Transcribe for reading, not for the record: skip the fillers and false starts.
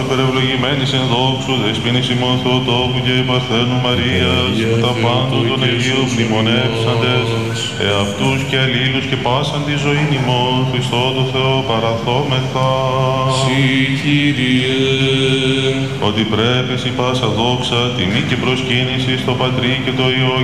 υπερευλογημένης εν δόξου, δεσποίνης ημών Θεοτόκου και Παρθένου Μαρίας, με τα πάντων των Αγίων μνημονεύσαντες, εαυτούς και αλλήλους και πάσαν τη ζωήν ημών, Χριστό το Θεό παραθόμεθα. Συ Κύριε, ότι πρέπει η πάσα δόξα, τιμή και προσκύνηση στο Πατρί και το Υιό